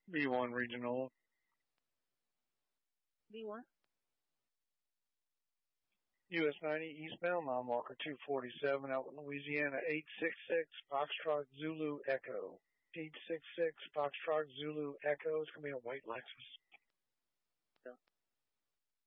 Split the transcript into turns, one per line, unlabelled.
B1 Regional.
B1.
US 90 eastbound, mile marker 247, out Louisiana, 866 Foxtrot Zulu Echo. 866 Foxtrot Zulu Echo. It's going to be a white Lexus.
Yeah.